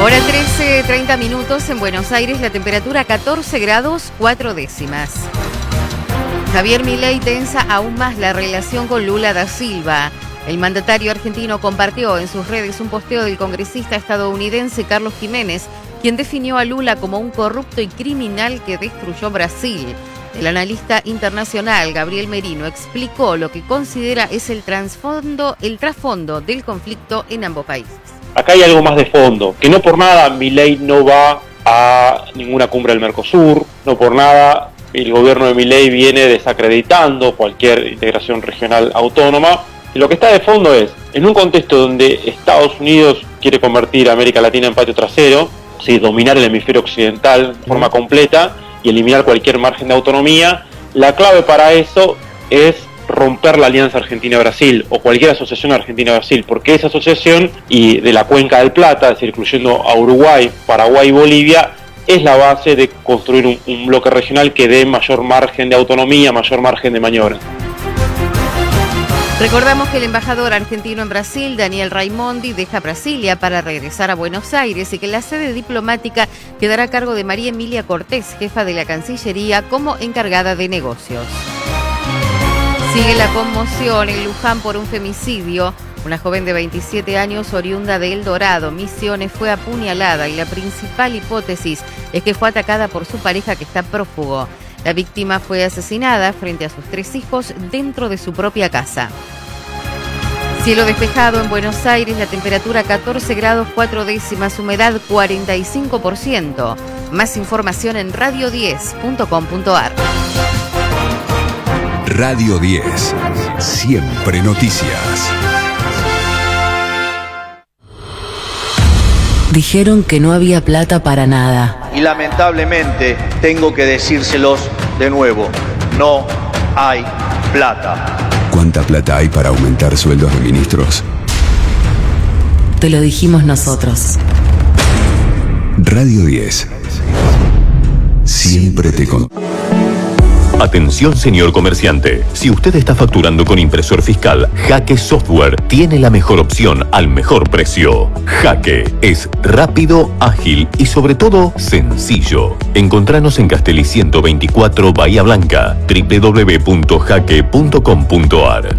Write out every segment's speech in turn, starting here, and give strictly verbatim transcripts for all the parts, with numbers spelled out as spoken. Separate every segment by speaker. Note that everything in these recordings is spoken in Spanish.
Speaker 1: Hora trece, treinta minutos en Buenos Aires, la temperatura catorce grados, cuatro décimas. Javier Milei tensa aún más la relación con Lula da Silva. El mandatario argentino compartió en sus redes un posteo del congresista estadounidense Carlos Jiménez, quien definió a Lula como un corrupto y criminal que destruyó Brasil. El analista internacional Gabriel Merino explicó lo que considera es el trasfondo, el trasfondo del conflicto en ambos países.
Speaker 2: Acá hay algo más de fondo, que no por nada Milei no va a ninguna cumbre del Mercosur, no por nada el gobierno de Milei viene desacreditando cualquier integración regional autónoma. Y lo que está de fondo es, en un contexto donde Estados Unidos quiere convertir a América Latina en patio trasero, sí, dominar el hemisferio occidental de forma completa y eliminar cualquier margen de autonomía, la clave para eso es romper la alianza Argentina-Brasil o cualquier asociación Argentina-Brasil, porque esa asociación y de la Cuenca del Plata, es decir, incluyendo a Uruguay, Paraguay y Bolivia, es la base de construir un, un bloque regional que dé mayor margen de autonomía, mayor margen de maniobra.
Speaker 1: Recordamos que el embajador argentino en Brasil, Daniel Raimondi, deja Brasilia para regresar a Buenos Aires y que la sede diplomática quedará a cargo de María Emilia Cortés, jefa de la Cancillería, como encargada de negocios. Sigue la conmoción en Luján por un femicidio. Una joven de veintisiete años, oriunda de El Dorado, Misiones, fue apuñalada y la principal hipótesis es que fue atacada por su pareja que está prófugo. La víctima fue asesinada frente a sus tres hijos dentro de su propia casa. Cielo despejado en Buenos Aires, la temperatura catorce grados cuatro décimas, humedad cuarenta y cinco por ciento. Más información en radio diez punto com punto ar.
Speaker 3: Radio diez, siempre noticias.
Speaker 4: Dijeron que no había plata para nada.
Speaker 5: Y lamentablemente tengo que decírselos de nuevo, no hay plata.
Speaker 3: ¿Cuánta plata hay para aumentar sueldos de ministros?
Speaker 4: Te lo dijimos nosotros.
Speaker 3: Radio diez. Siempre te con...
Speaker 6: Atención, señor comerciante. Si usted está facturando con impresor fiscal, Jaque Software tiene la mejor opción al mejor precio. Jaque es rápido, ágil y sobre todo sencillo. Encontranos en Castelli ciento veinticuatro, Bahía Blanca, doble u doble u doble u punto jaque punto com punto ar.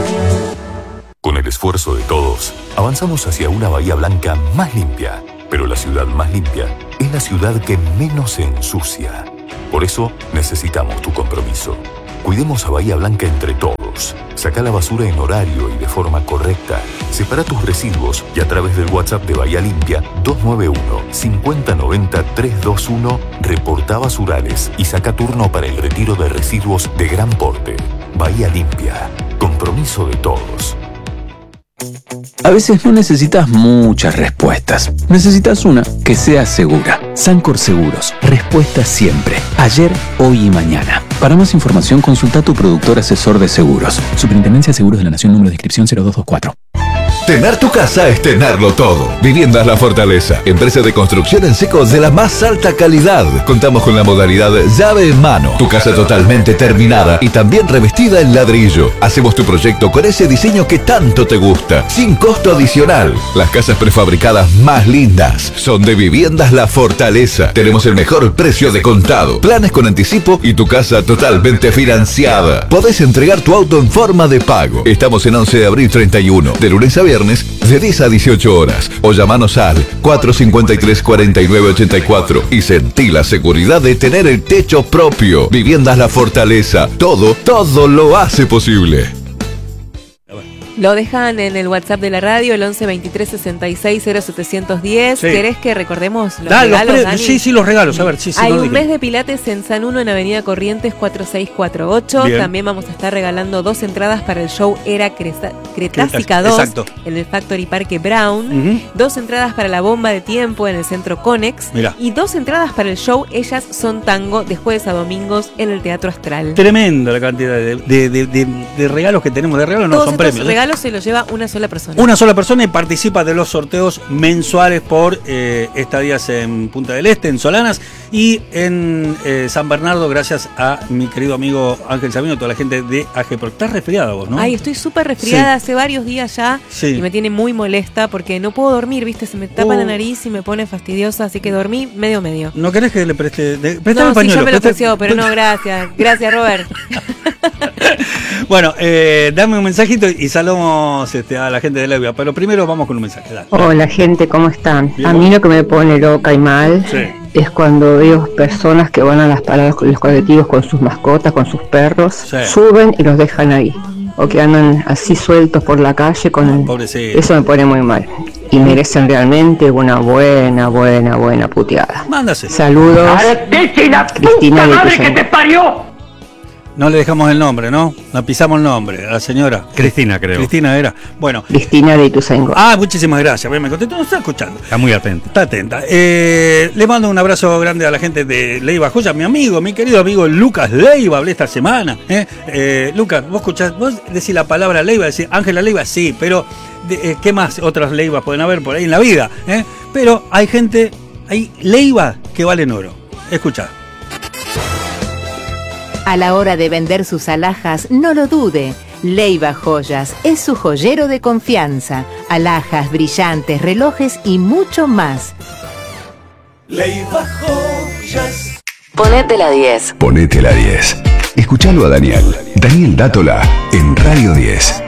Speaker 7: Con el esfuerzo de todos, avanzamos hacia una Bahía Blanca más limpia. Pero la ciudad más limpia es la ciudad que menos se ensucia. Por eso necesitamos tu compromiso. Cuidemos a Bahía Blanca entre todos. Saca la basura en horario y de forma correcta. Separa tus residuos y a través del WhatsApp de Bahía Limpia dos nueve uno, cinco cero nueve cero, tres dos uno reporta basurales y saca turno para el retiro de residuos de gran porte. Bahía Limpia. Compromiso de todos.
Speaker 8: A veces no necesitas muchas respuestas. Necesitas una que sea segura. Sancor Seguros. Respuesta siempre. Ayer, hoy y mañana. Para más información, consulta a tu productor asesor de seguros. Superintendencia de Seguros de la Nación, número de inscripción cero dos dos cuatro.
Speaker 9: Tener tu casa es tenerlo todo. Viviendas La Fortaleza, empresa de construcción en seco de la más alta calidad. Contamos con la modalidad llave en mano. Tu casa totalmente terminada y también revestida en ladrillo. Hacemos tu proyecto con ese diseño que tanto te gusta, sin costo adicional. Las casas prefabricadas más lindas son de Viviendas La Fortaleza. Tenemos el mejor precio de contado, planes con anticipo y tu casa totalmente financiada. Podés entregar tu auto en forma de pago. Estamos en once de abril treinta y uno, de lunes a viernes, de diez a dieciocho horas, o llamanos al cuatro cinco tres, cuatro nueve ocho cuatro y sentí la seguridad de tener el techo propio. Viviendas La Fortaleza, todo, todo lo hace posible.
Speaker 10: Lo dejan en el WhatsApp de la radio, el once veintitrés sesenta y seis cero setecientos diez.
Speaker 11: Sí.
Speaker 10: ¿Querés que recordemos los
Speaker 11: Da,
Speaker 10: regalos,
Speaker 11: los pre-
Speaker 10: Dani?
Speaker 11: Sí, sí, los regalos. A ver, sí, sí.
Speaker 10: Hay
Speaker 11: no
Speaker 10: un
Speaker 11: dije.
Speaker 10: mes de pilates en San Uno, en Avenida Corrientes cuatro seis cuatro ocho.
Speaker 11: Bien.
Speaker 10: También vamos a estar regalando dos entradas para el show Era Creta- Cretácica dos
Speaker 11: Exacto.
Speaker 10: en el Factory Parque Brown.
Speaker 11: Ujú.
Speaker 10: Dos entradas para la Bomba de Tiempo en el Centro Conex.
Speaker 11: Mirá.
Speaker 10: Y dos entradas para el show Ellas Son Tango de jueves a domingos en el Teatro Astral.
Speaker 11: Tremenda la cantidad de, de, de, de, de regalos que tenemos. De regalos no
Speaker 10: Todos
Speaker 11: son
Speaker 10: estos
Speaker 11: premios. ¿eh?
Speaker 10: regalos se los lleva una sola persona.
Speaker 11: Una sola persona y participa de los sorteos mensuales por eh, estadías en Punta del Este, en Solanas. Y en eh, San Bernardo, gracias a mi querido amigo Ángel Sabino, toda la gente de A G P. Estás resfriada vos, ¿no?
Speaker 10: Ay, estoy súper resfriada
Speaker 11: Sí.
Speaker 10: hace varios días ya.
Speaker 11: Sí.
Speaker 10: Y me tiene muy molesta porque no puedo dormir, ¿viste? Se me tapa
Speaker 11: Oh.
Speaker 10: la nariz y me pone fastidiosa, así que dormí medio medio.
Speaker 11: ¿No querés que le preste? De, prestame
Speaker 10: No,
Speaker 11: el pañuelo.
Speaker 10: sí, yo me lo
Speaker 11: presta-
Speaker 10: ofreció, pero no, gracias. Gracias, Robert.
Speaker 11: Bueno, eh, dame un mensajito y saludamos este, a la gente de Leiva. Pero primero vamos con un mensaje. Dale.
Speaker 12: Hola gente, ¿cómo están?
Speaker 11: Bien.
Speaker 12: A mí lo que me pone loca y mal
Speaker 11: Sí.
Speaker 12: es cuando veo personas que van a las paradas con los colectivos con sus mascotas, con sus perros,
Speaker 11: Sí.
Speaker 12: suben y los dejan ahí. O que andan así sueltos por la calle con el...
Speaker 11: Pobrecito.
Speaker 12: Eso me pone muy mal. Y merecen realmente una buena, buena, buena puteada.
Speaker 11: Mándase.
Speaker 12: Saludos. Cristina de Ituzaingó.
Speaker 13: parió!
Speaker 11: No le dejamos el nombre, ¿no? No pisamos el nombre. A la señora.
Speaker 14: Cristina, creo.
Speaker 11: Cristina era. Bueno.
Speaker 12: Cristina de Ituzaingó.
Speaker 11: Ah, muchísimas gracias. Me contestó, no está escuchando.
Speaker 14: Está muy atenta.
Speaker 11: Está atenta. Eh, le mando un abrazo grande a la gente de Leiva Joya, mi amigo, mi querido amigo Lucas Leiva, hablé esta semana. ¿eh? Eh, Lucas, vos escuchás, vos decís la palabra Leiva, decís Ángela Leiva, sí, pero de, eh, ¿qué más otras Leivas pueden haber por ahí en la vida? ¿eh? Pero hay gente, hay Leiva que valen oro. Escuchá.
Speaker 15: A la hora de vender sus alhajas, no lo dude. Leiva Joyas es su joyero de confianza. Alhajas, brillantes, relojes y mucho más.
Speaker 9: Leiva Joyas.
Speaker 4: Ponete la diez.
Speaker 3: Ponete la diez. Escuchalo a Daniel. Daniel Dátola en Radio diez.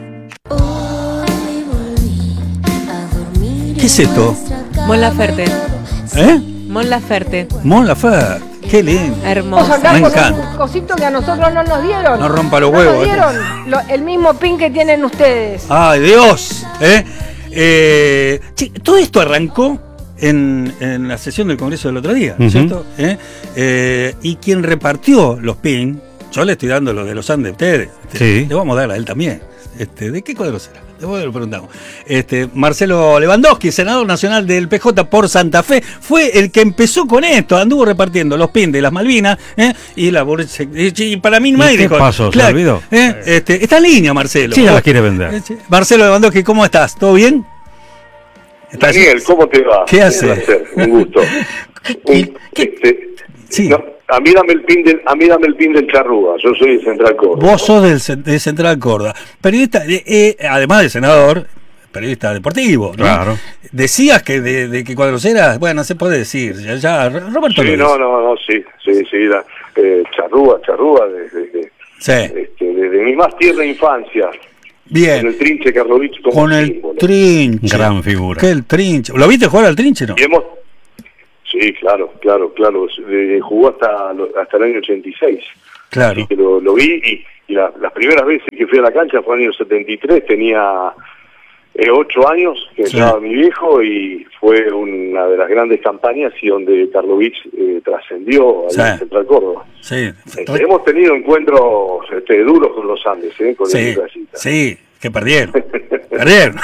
Speaker 11: ¿Qué es esto?
Speaker 10: Mon Laferte.
Speaker 11: ¿Eh?
Speaker 10: Mon Laferte.
Speaker 11: Mon Laferte. Qué lindo.
Speaker 10: Hermoso.
Speaker 11: Me encanta.
Speaker 16: Un cosito que a nosotros no nos dieron.
Speaker 11: No rompa los
Speaker 16: No
Speaker 11: huevos.
Speaker 16: nos dieron lo- el mismo pin que tienen ustedes.
Speaker 11: ¡Ay, Dios! ¿Eh? Eh, che, todo esto arrancó en, en la sesión del Congreso del otro día,
Speaker 14: Ujú.
Speaker 11: ¿cierto? ¿Eh? Eh, y quien repartió los pin, yo le estoy dando los de los Andes a ustedes. Este,
Speaker 14: Sí.
Speaker 11: Le vamos a dar a él también. Este, ¿De qué cuadro será? Después lo preguntamos. Este, Marcelo Lewandowski, senador nacional del P J por Santa Fe, fue el que empezó con esto, anduvo repartiendo los pins de las Malvinas, ¿eh? y la y para mí no hay,
Speaker 14: ¿Y qué
Speaker 11: dijo,
Speaker 14: pasó? ¿Se
Speaker 11: claro,
Speaker 14: olvidó?
Speaker 11: ¿eh? Este, está en línea, Marcelo.
Speaker 14: Sí, ya la quiere vender.
Speaker 11: Eh, sí. Marcelo Lewandowski, ¿cómo estás? ¿Todo bien? ¿Estás-
Speaker 17: Daniel, ¿cómo te va?
Speaker 11: ¿Qué hace?
Speaker 17: Un placer, un gusto. Un- este,
Speaker 11: Sí.
Speaker 17: no, a mí dame el pin del, a mí dame el pin del Charrúa, yo soy de Central Córdoba.
Speaker 11: Vos sos del, cen- de Central Córdoba, periodista, eh, eh, además de senador, periodista deportivo, ¿no?
Speaker 14: Claro.
Speaker 11: Decías que de, de que cuadros eras, bueno, no se puede decir, ya, ya Roberto
Speaker 17: Sí,
Speaker 11: lo
Speaker 17: no,
Speaker 11: dice.
Speaker 17: no, no, sí, sí, sí, la, eh, Charrúa, Charrúa, desde, desde,
Speaker 11: Sí,
Speaker 17: este, desde mi más tierna infancia, con
Speaker 11: bien,
Speaker 17: el Trinche Karlovich como
Speaker 11: con el
Speaker 17: símbolo.
Speaker 11: Trinche.
Speaker 14: Gran figura.
Speaker 11: ¿Qué el Trinche? ¿Lo viste jugar al Trinche, no?
Speaker 17: Y hemos, sí, claro, claro, claro, eh, jugó hasta, lo- hasta el año ochenta y seis.
Speaker 11: Claro.
Speaker 17: Así que lo, lo vi y, y la- las primeras veces que fui a la cancha fue en el año setenta y tres, tenía eh, ocho años que
Speaker 11: Sí.
Speaker 17: estaba mi viejo y fue una de las grandes campañas y donde Karlovich eh, trascendió
Speaker 11: Sí.
Speaker 17: allá en Central Córdoba.
Speaker 11: Sí,
Speaker 17: Eh, hemos tenido encuentros este, duros con los Andes, ¿eh? Con
Speaker 11: sí,
Speaker 17: el Racita.
Speaker 11: sí, que perdieron. Perdieron.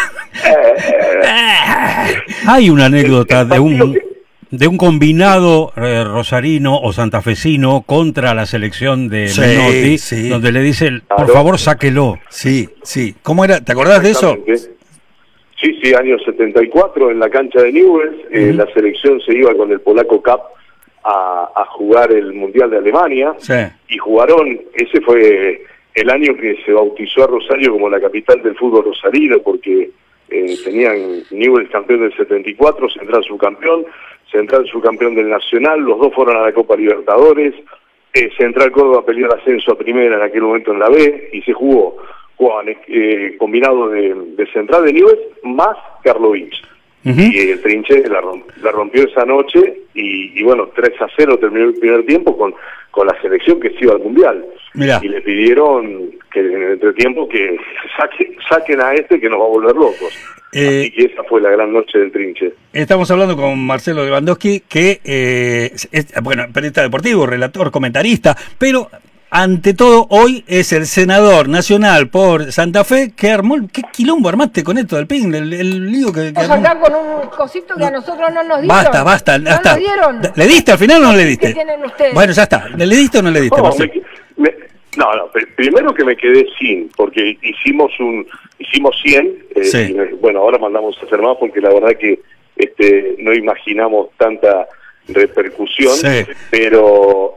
Speaker 14: Hay una anécdota de un de un combinado eh, rosarino o santafesino contra la selección de
Speaker 11: Sí,
Speaker 14: Menotti,
Speaker 11: sí.
Speaker 14: donde le dice, por
Speaker 17: Claro.
Speaker 14: favor, sáquelo.
Speaker 11: Sí, sí. ¿Cómo era? ¿Te acordás de eso?
Speaker 17: Exactamente. Sí, sí, año setenta y cuatro en la cancha de Newell's, eh, la selección se iba con el Polaco Cup a, a jugar el Mundial de Alemania
Speaker 11: Sí.
Speaker 17: y jugaron, ese fue el año que se bautizó a Rosario como la capital del fútbol rosarino porque eh, tenían Newell's campeón del setenta y cuatro, Central subcampeón, Central subcampeón del Nacional, los dos fueron a la Copa Libertadores, eh, Central Córdoba peleó el ascenso a primera en aquel momento en la B y se jugó Juan, eh, combinado de, de Central de Newell's más Karlovich.
Speaker 11: Ujú.
Speaker 17: Y el Trinche la, romp- la rompió esa noche y, y bueno, tres a cero terminó el primer tiempo con, con la selección que se iba al Mundial.
Speaker 11: Mirá.
Speaker 17: Y le pidieron que en el entretiempo que saque- saquen a este que nos va a volver locos.
Speaker 11: Eh,
Speaker 17: Así que esa fue la gran noche del Trinche.
Speaker 11: Estamos hablando con Marcelo Lewandowski, que eh, es, bueno, periodista deportivo, relator, comentarista, pero ante todo hoy es el senador nacional por Santa Fe que armó, ¿qué quilombo armaste con esto del pin? El, el lío que, que
Speaker 16: Vamos
Speaker 11: armó.
Speaker 16: acá con un cosito que a nosotros no nos dieron.
Speaker 11: Basta, basta,
Speaker 16: ¿No
Speaker 11: basta.
Speaker 16: nos dieron?
Speaker 11: ¿Le diste al final o no le
Speaker 16: ¿Qué
Speaker 11: diste?
Speaker 16: tienen ustedes?
Speaker 11: Bueno, ya está. ¿Le diste o no le diste,
Speaker 17: No,
Speaker 11: Marcelo?
Speaker 17: me- me- no, no, pr- primero que me quedé sin, porque hicimos un hicimos cien, eh,
Speaker 11: Sí.
Speaker 17: y, eh, bueno, ahora mandamos a hacer más porque la verdad que este no imaginamos tanta repercusión,
Speaker 11: Sí.
Speaker 17: pero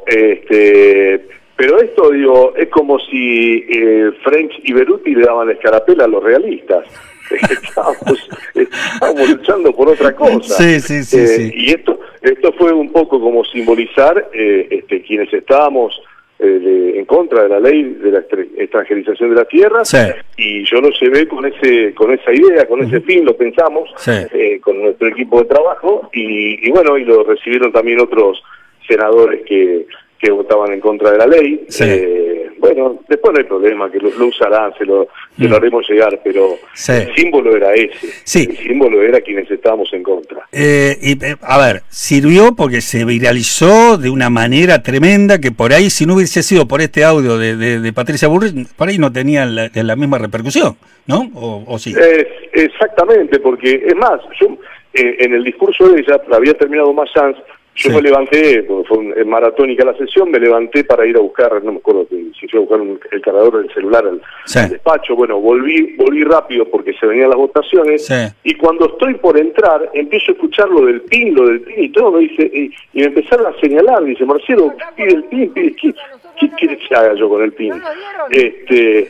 Speaker 17: este pero esto, digo, es como si eh, French y Beruti le daban la escarapela a los realistas. Estábamos, estábamos luchando por otra cosa.
Speaker 11: Sí, sí, sí,
Speaker 17: Eh,
Speaker 11: sí.
Speaker 17: Y esto esto fue un poco como simbolizar eh, este, quienes estábamos eh, de- en contra de la ley de la extra- extranjerización de la tierra,
Speaker 11: Sí.
Speaker 17: y yo lo llevé con ese con esa idea, con ese fin, lo pensamos,
Speaker 11: Sí.
Speaker 17: eh, con nuestro equipo de trabajo, y, y bueno, y lo recibieron también otros senadores que, que votaban en contra de la ley.
Speaker 11: Sí.
Speaker 17: Eh, bueno, después no hay problema, que lo, lo usarán, se lo, se lo
Speaker 11: Mm.
Speaker 17: haremos llegar, pero
Speaker 11: Sí.
Speaker 17: el símbolo era ese,
Speaker 11: Sí.
Speaker 17: el símbolo era quienes estábamos en contra.
Speaker 11: Eh, y, eh, a ver, sirvió porque se viralizó de una manera tremenda que por ahí, si no hubiese sido por este audio de, de, de Patricia Bullrich, por ahí no tenía la, la misma repercusión, ¿no? ¿O, o sí?
Speaker 17: Es- exactamente, porque es más, yo eh, en el discurso de ella, había terminado más chance, yo
Speaker 11: Sí.
Speaker 17: me levanté, porque fue un- eh, maratónica la sesión, me levanté para ir a buscar, no me acuerdo si si fui a buscar un- el cargador del celular al,
Speaker 11: Sí.
Speaker 17: al despacho, bueno, volví volví rápido porque se venían las votaciones,
Speaker 11: Sí.
Speaker 17: y cuando estoy por entrar, empiezo a escuchar lo del PIN, lo del PIN y todo, me dice, y, y me empezaron a señalar, dice, Marcelo, pide el PIN, pide, ¿qué, qué quieres que haga yo con el PIN? Este...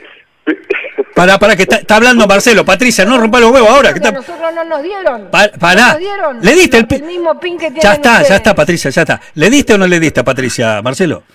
Speaker 11: Para, para, que está, está hablando Marcelo. Patricia, no rompa los huevos ahora. Que
Speaker 16: Que a
Speaker 11: está...
Speaker 16: nosotros no nos dieron.
Speaker 11: Pa- pará.
Speaker 16: No nos dieron.
Speaker 11: ¿Le diste el
Speaker 16: el,
Speaker 11: pin?
Speaker 16: mismo pin que tienen
Speaker 11: Ya está,
Speaker 16: ustedes.
Speaker 11: ya está, Patricia, ya está. ¿Le diste o no le diste a Patricia, Marcelo?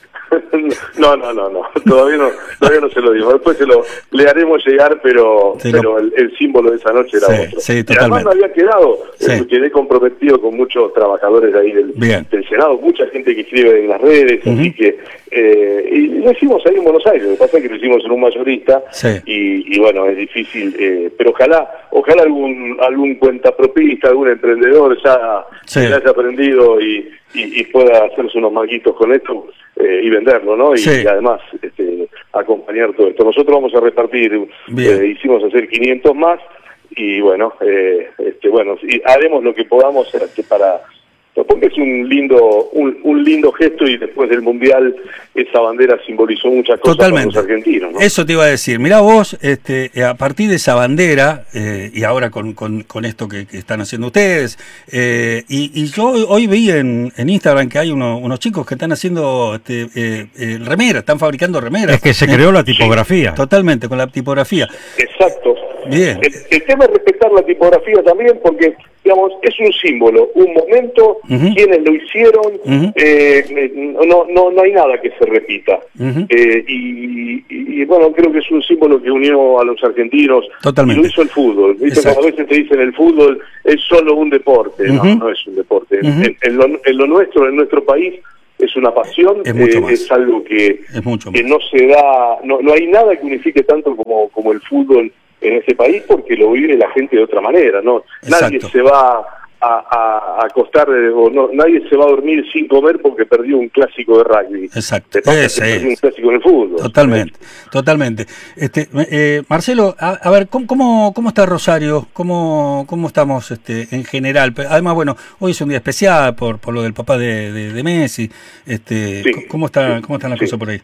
Speaker 17: No, no, no, no, todavía no, todavía no se lo digo. Después se lo le haremos llegar, pero,
Speaker 11: Sí, lo-
Speaker 17: pero el, el símbolo de esa noche era
Speaker 11: Sí,
Speaker 17: otro.
Speaker 11: sí,
Speaker 17: Y además
Speaker 11: totalmente.
Speaker 17: no había quedado,
Speaker 11: Sí.
Speaker 17: eh, quedé comprometido con muchos trabajadores de ahí del,
Speaker 11: Bien.
Speaker 17: del Senado, mucha gente que escribe en las redes, así que eh, y lo hicimos ahí en Buenos Aires. Lo que pasa es que lo hicimos en un mayorista
Speaker 11: Sí.
Speaker 17: y, y bueno, es difícil, eh, pero ojalá, ojalá algún algún cuentapropista, algún emprendedor ya
Speaker 11: Sí.
Speaker 17: ya haya aprendido y, y, y pueda hacerse unos manguitos con esto eh, y venderlo, ¿no? Y,
Speaker 11: Sí.
Speaker 17: y además este, acompañar todo esto. Nosotros vamos a repartir,
Speaker 11: Bien.
Speaker 17: eh, hicimos hacer quinientos más y bueno, eh, este, bueno, y haremos lo que podamos este, para... Porque es un lindo un, un lindo gesto y después del Mundial esa bandera simbolizó muchas cosas
Speaker 11: Totalmente.
Speaker 17: para los argentinos, ¿no?
Speaker 11: Eso te iba a decir. Mirá vos, este, a partir de esa bandera, eh, y ahora con, con, con esto que, que están haciendo ustedes, eh, y, y yo hoy vi en, en Instagram que hay uno- unos chicos que están haciendo este, eh, eh, remeras, están fabricando remeras.
Speaker 14: Es que se creó la tipografía.
Speaker 11: Totalmente, con la tipografía.
Speaker 17: Exacto.
Speaker 11: Bien.
Speaker 17: El, el tema es respetar la tipografía también porque, digamos, es un símbolo, un momento,
Speaker 11: Ujú.
Speaker 17: quienes lo hicieron,
Speaker 11: Ujú.
Speaker 17: eh, eh, no, no, no hay nada que se repita.
Speaker 11: Ujú.
Speaker 17: Eh, y, y- y, bueno, creo que es un símbolo que unió a los argentinos.
Speaker 11: Totalmente.
Speaker 17: Y lo hizo el fútbol. ¿Viste?
Speaker 11: Exacto.
Speaker 17: Cuando a veces te dicen el fútbol es solo un deporte.
Speaker 11: Ujú.
Speaker 17: No, no es un deporte.
Speaker 11: Ujú.
Speaker 17: en, en lo, en lo nuestro, en nuestro país, es una pasión,
Speaker 11: Es mucho
Speaker 17: eh,
Speaker 11: más.
Speaker 17: es algo que,
Speaker 11: Es mucho
Speaker 17: que
Speaker 11: más.
Speaker 17: no se da, no, no hay nada que unifique tanto como, como el fútbol en ese país porque lo vive la gente de otra manera, ¿no? Nadie
Speaker 11: Exacto.
Speaker 17: se va a, a- a acostar eh, o no, nadie se va a dormir sin comer porque perdió un clásico de rugby.
Speaker 11: Exacto.
Speaker 17: Te pasa
Speaker 11: Ese
Speaker 17: que perdió
Speaker 11: es.
Speaker 17: un clásico en el fútbol.
Speaker 11: Totalmente, totalmente. Este, eh, Marcelo, a, a ver, ¿cómo, cómo, cómo está Rosario? ¿Cómo, cómo estamos este, en general? Pe- Además, bueno, hoy es un día especial por, por lo del papá de, de, de Messi. Este,
Speaker 17: Sí,
Speaker 11: ¿Cómo está,
Speaker 17: sí,
Speaker 11: cómo están las
Speaker 17: sí.
Speaker 11: cosas por ahí?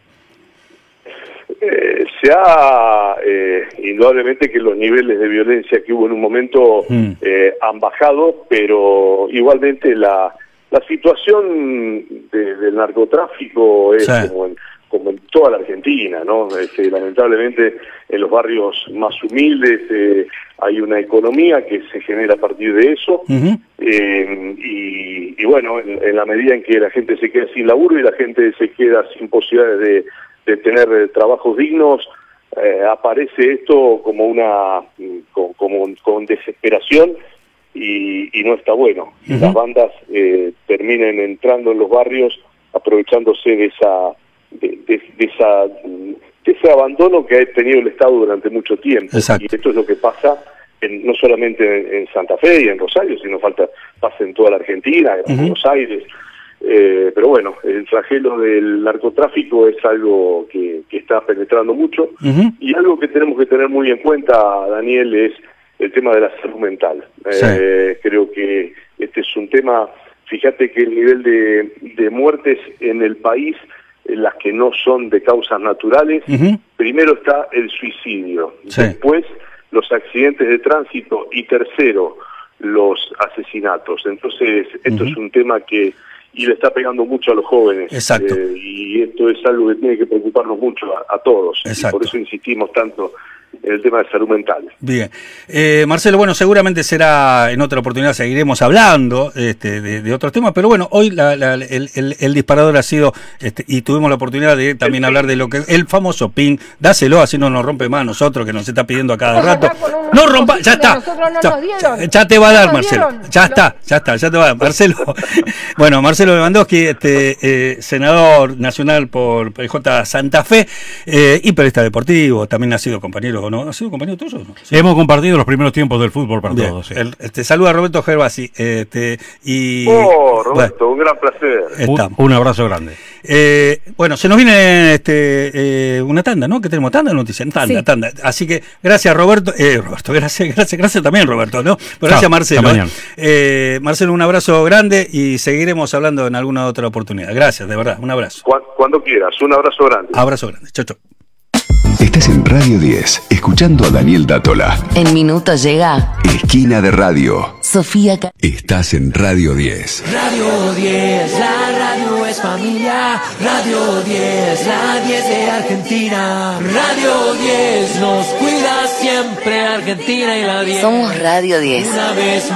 Speaker 17: Eh, se ha, eh, indudablemente que los niveles de violencia que hubo en un momento
Speaker 11: Mm.
Speaker 17: eh, han bajado, pero igualmente la, la situación de- del narcotráfico es
Speaker 11: Sí.
Speaker 17: como, en, como en toda la Argentina, ¿no? Este, lamentablemente en los barrios más humildes eh, hay una economía que se genera a partir de eso.
Speaker 11: Ujú.
Speaker 17: Eh, y, y bueno, en, en la medida en que la gente se queda sin laburo y la gente se queda sin posibilidades de, de tener eh, trabajos dignos, eh, aparece esto como una mm, con, como con desesperación y, y no está bueno.
Speaker 11: Ujú.
Speaker 17: Las bandas eh, terminen entrando en los barrios aprovechándose de esa de, de- de esa mm, de ese abandono que ha tenido el Estado durante mucho tiempo.
Speaker 11: Exacto.
Speaker 17: Y esto es lo que pasa en- no solamente en, en Santa Fe y en Rosario, sino falta pasa en toda la Argentina, en
Speaker 11: Ujú.
Speaker 17: Buenos Aires. Eh, pero bueno, el flagelo del narcotráfico es algo que, que está penetrando mucho
Speaker 11: Ujú.
Speaker 17: y algo que tenemos que tener muy en cuenta, Daniel, es el tema de la salud mental.
Speaker 11: Sí.
Speaker 17: Eh, creo que este es un tema, fíjate que el nivel de, de muertes en el país, en las que no son de causas naturales,
Speaker 11: Ujú.
Speaker 17: primero está el suicidio,
Speaker 11: Sí.
Speaker 17: después los accidentes de tránsito y tercero, los asesinatos. Entonces, esto
Speaker 11: Ujú.
Speaker 17: es un tema que y le está pegando mucho a los jóvenes.
Speaker 11: Exacto.
Speaker 17: Eh, y esto es algo que tiene que preocuparnos mucho a, a todos.
Speaker 11: Exacto.
Speaker 17: Y por eso insistimos tanto en el tema de salud mental.
Speaker 11: Bien. Eh, Marcelo, bueno, seguramente será en otra oportunidad, seguiremos hablando este, de, de otros temas, pero bueno, hoy la, la, el, el, el disparador ha sido, este, y tuvimos la oportunidad de también hablar de lo que el famoso ping. Dáselo, así no nos rompe más a nosotros, que nos está pidiendo a cada rato. No rompa, ya está. Ya, ya te va a dar, Marcelo. Ya está, ya está, ya te va a dar. Marcelo. Bueno, Marcelo Lewandowski, este, eh, senador nacional por P J Santa Fe, eh, y periodista deportivo, también ha sido compañero, ¿no? ¿Ha sido compañero tuyo? ¿No?
Speaker 14: Sí. Hemos compartido los primeros tiempos del fútbol para
Speaker 11: Bien.
Speaker 14: todos. Sí.
Speaker 11: El, este, saluda a Roberto Gervasi. Este, y,
Speaker 17: oh, Roberto, bueno, un gran placer.
Speaker 14: Un, un abrazo grande.
Speaker 11: Eh, bueno, se nos viene este, eh, una tanda, ¿no? Que tenemos tanda de noticias, tanda, sí. tanda. Así que gracias, Roberto. Eh, Roberto, gracias, gracias, gracias también, Roberto, ¿no? Pero gracias, Marcelo. ¿eh? Eh, Marcelo, un abrazo grande y seguiremos hablando en alguna otra oportunidad. Gracias, de verdad, un abrazo.
Speaker 17: Cuando, cuando quieras, un abrazo grande.
Speaker 11: Abrazo grande, chau, chau.
Speaker 3: Estás en Radio diez, escuchando a Daniel Dátola.
Speaker 4: En minutos llega
Speaker 3: Esquina de Radio.
Speaker 4: Sofía Ca-
Speaker 3: Estás en Radio diez.
Speaker 13: Radio diez, la radio es familia. Radio diez, la diez de Argentina. Radio diez nos cuida siempre Argentina y la diez.
Speaker 4: Somos Radio diez.
Speaker 13: Una vez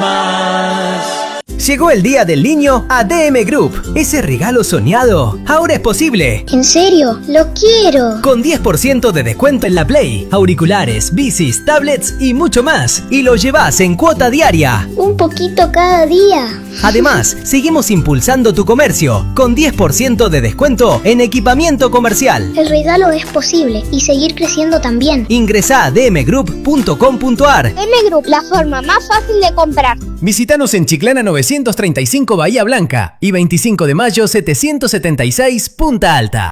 Speaker 13: más.
Speaker 18: Llegó el Día del Niño a D M Group. Ese regalo soñado ahora es posible.
Speaker 19: ¿En serio? ¡Lo quiero!
Speaker 18: Con diez por ciento de descuento en la Play, auriculares, bicis, tablets y mucho más. Y lo llevas en cuota diaria.
Speaker 19: Un poquito cada día.
Speaker 18: Además, seguimos impulsando tu comercio con diez por ciento de descuento en equipamiento comercial.
Speaker 19: El regalo es posible y seguir creciendo también.
Speaker 18: Ingresá a d m group punto com punto a r.
Speaker 19: D M Group, la forma más fácil de comprar.
Speaker 18: Visítanos en Chiclana novecientos treinta y cinco Bahía Blanca y veinticinco de mayo setecientos setenta y seis Punta Alta.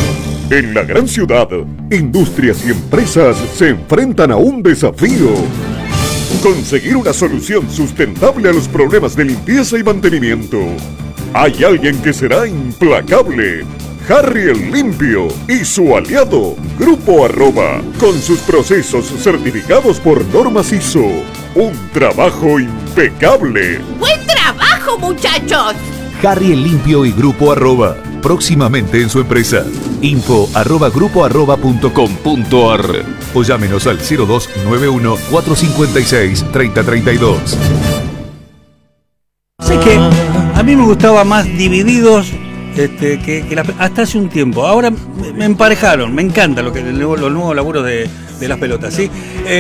Speaker 20: En la gran ciudad, industrias y empresas se enfrentan a un desafío. Conseguir una solución sustentable a los problemas de limpieza y mantenimiento. Hay alguien que será implacable. Harry el Limpio y su aliado, Grupo Arroba, con sus procesos certificados por normas I S O. Un trabajo impecable.
Speaker 21: ¡Buen trabajo, muchachos!
Speaker 9: Harry el Limpio y Grupo Arroba, próximamente en su empresa. Info arroba grupo arroba punto com punto a r o llámenos al cero dos nueve uno cuatro cinco seis tres cero tres dos.
Speaker 11: Sé que a mí me gustaba más Divididos este, que, que la, hasta hace un tiempo. Ahora me, me emparejaron, me encanta lo que los nuevos laburos de, de las pelotas, ¿sí?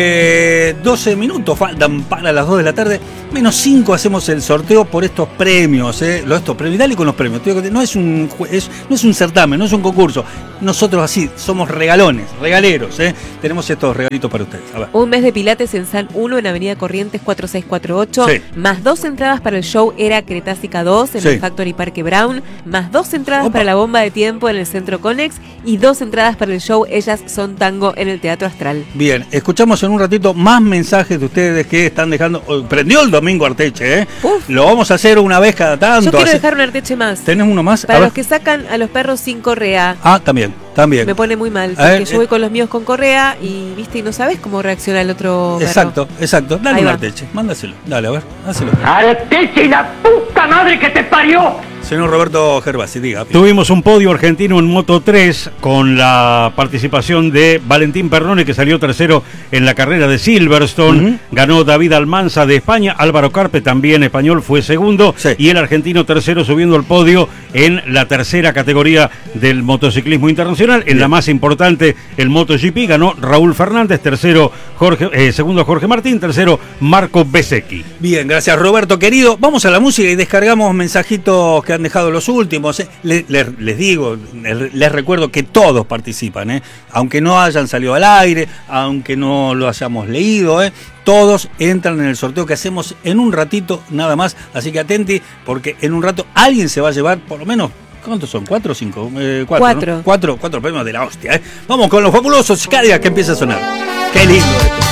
Speaker 11: Eh, doce minutos faltan para las dos de la tarde. Menos cinco hacemos el sorteo por estos premios, ¿eh? Los, estos premios, dale con los premios. No es un es, no es un certamen, no es un concurso. Nosotros así somos regalones, regaleros, ¿eh? Tenemos estos regalitos para ustedes. A ver.
Speaker 10: Un mes de pilates en San uno en Avenida Corrientes cuatro seis cuatro ocho,
Speaker 11: sí.
Speaker 10: Más dos entradas para el show Era Cretácica dos en
Speaker 11: sí.
Speaker 10: el Factory Parque Brown, más dos entradas
Speaker 11: Opa.
Speaker 10: para la bomba de tiempo en el Centro Conex y dos entradas para el show Ellas Son Tango en el Teatro Astral.
Speaker 11: Bien, escuchamos en un ratito más mensajes de ustedes que están dejando. Oh, prendió el domingo Arteche, ¿eh? Uf. Lo vamos a hacer una vez cada tanto.
Speaker 10: Yo quiero
Speaker 11: hacer...
Speaker 10: dejar un Arteche más.
Speaker 11: ¿Tenés uno más?
Speaker 10: Para los que sacan a los perros sin correa.
Speaker 11: Ah, también, también.
Speaker 10: Me pone muy mal, porque ver, yo voy eh... con los míos con correa y, viste, y no sabes cómo reacciona el otro perro.
Speaker 11: Exacto, exacto. Dale
Speaker 10: Ahí
Speaker 11: un
Speaker 10: va.
Speaker 11: Arteche, mándaselo. Dale, a ver, hácelo.
Speaker 21: ¡Arteche y la puta madre que te parió!
Speaker 11: Señor Roberto Gervasi, diga.
Speaker 14: Tuvimos un podio argentino en Moto tres con la participación de Valentín Pernone, que salió tercero en la carrera de Silverstone. Uh-huh. Ganó David Almanza de España. Álvaro Carpe, también español, fue segundo. Sí. Y el argentino tercero subiendo al podio en la tercera categoría del motociclismo internacional. En Bien. La más importante, el MotoGP, ganó Raúl Fernández. Tercero, Jorge, eh, segundo Jorge Martín. Tercero, Marco Bezzecchi.
Speaker 11: Bien, gracias Roberto, querido. Vamos a la música y descargamos mensajitos que han dejado los últimos. ¿eh? Les, les, les digo, les, les recuerdo que todos participan, ¿eh? Aunque no hayan salido al aire, aunque no lo hayamos leído, ¿eh? Todos entran en el sorteo que hacemos en un ratito nada más. Así que atenti, porque en un rato alguien se va a llevar por lo menos... ¿Cuántos son? ¿Cuatro o cinco? Eh, cuatro,
Speaker 10: cuatro.
Speaker 11: ¿no? Cuatro, cuatro premios de la hostia, ¿eh? Vamos con los fabulosos Cadillac que empieza a sonar. ¡Qué lindo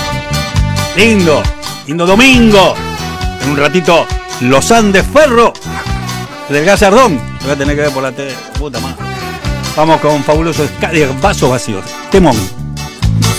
Speaker 11: esto! ¡Lindo! ¡Lindo domingo! En un ratito, los Andes Ferro del Gazardón. Lo voy a tener que ver por la tele. Puta madre. Vamos con fabulosos Cadillac, vasos vacíos. Temón.